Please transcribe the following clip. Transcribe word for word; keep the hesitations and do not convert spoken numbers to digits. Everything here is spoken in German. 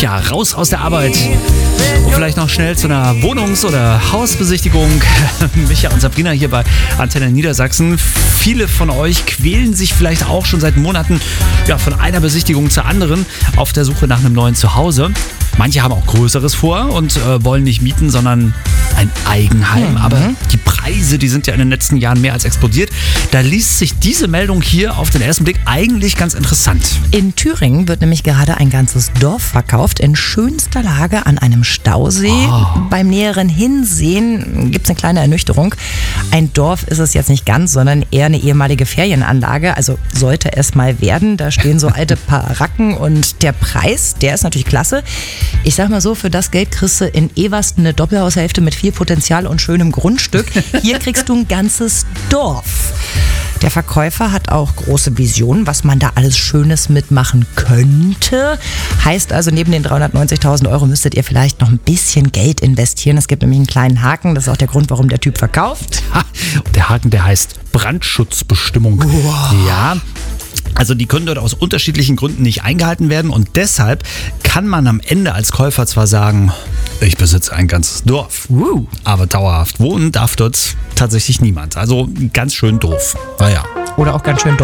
Ja, raus aus der Arbeit und vielleicht noch schnell zu einer Wohnungs- oder Hausbesichtigung. Micha und Sabrina hier bei Antenne Niedersachsen. Viele von euch quälen sich vielleicht auch schon seit Monaten ja, von einer Besichtigung zur anderen auf der Suche nach einem neuen Zuhause. Manche haben auch Größeres vor und äh, wollen nicht mieten, sondern ein Eigenheim. Mhm. Aber die Preise, die sind ja in den letzten Jahren mehr als explodiert. Da liest sich diese Meldung hier auf den ersten Blick eigentlich ganz interessant. In Thüringen wird nämlich gerade ein ganzes Dorf verkauft, in schönster Lage an einem Stausee. Oh. Beim näheren Hinsehen gibt es eine kleine Ernüchterung. Ein Dorf ist es jetzt nicht ganz, sondern eher eine ehemalige Ferienanlage. Also sollte es mal werden. Da stehen so alte Baracken und der Preis, der ist natürlich klasse. Ich sag mal so, für das Geld kriegst du in Eversten eine Doppelhaushälfte mit viel Potenzial und schönem Grundstück. Hier kriegst du ein ganzes Dorf. Der Verkäufer hat auch große Visionen, was man da alles Schönes mitmachen könnte. Heißt also, neben den dreihundertneunzigtausend Euro müsstet ihr vielleicht noch ein bisschen Geld investieren. Es gibt nämlich einen kleinen Haken. Das ist auch der Grund, warum der Typ verkauft. Ha, der Haken, der heißt Brandschutzbestimmung. Wow. Ja. Also die können dort aus unterschiedlichen Gründen nicht eingehalten werden und deshalb kann man am Ende als Käufer zwar sagen, ich besitze ein ganzes Dorf, uh. aber dauerhaft wohnen darf dort tatsächlich niemand. Also ganz schön doof. Naja. Oder auch ganz schön doof.